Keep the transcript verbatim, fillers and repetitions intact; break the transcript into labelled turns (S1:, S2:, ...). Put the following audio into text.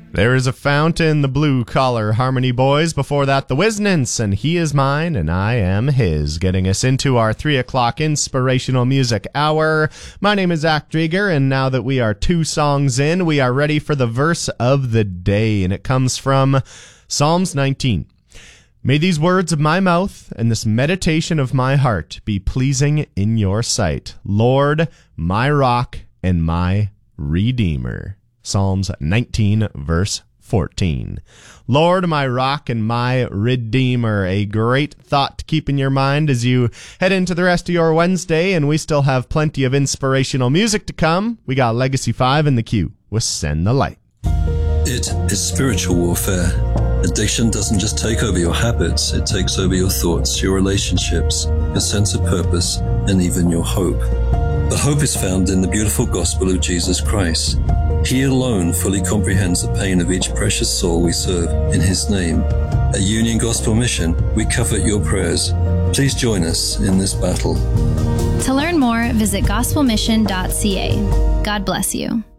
S1: There is a fountain, the Blue Collar Harmony Boys. Before that, the Wisnants, and He is Mine, and I Am His. Getting us into our three o'clock inspirational music hour. My name is Zach Drieger, and now that we are two songs in, we are ready for the verse of the day, and it comes from Psalms nineteen. May these words of my mouth and this meditation of my heart be pleasing in your sight, Lord, my rock and my redeemer. Psalms nineteen, verse fourteen. Lord, my rock and my redeemer. A great thought to keep in your mind as you head into the rest of your Wednesday, and we still have plenty of inspirational music to come. We got Legacy five in the queue with Send the Light.
S2: It is spiritual warfare. Addiction doesn't just take over your habits, it takes over your thoughts, your relationships, your sense of purpose, and even your hope. But hope is found in the beautiful gospel of Jesus Christ. He alone fully comprehends the pain of each precious soul we serve in His name. At Union Gospel Mission, we covet your prayers. Please join us in this battle.
S3: To learn more, visit gospel mission dot c a. God bless you.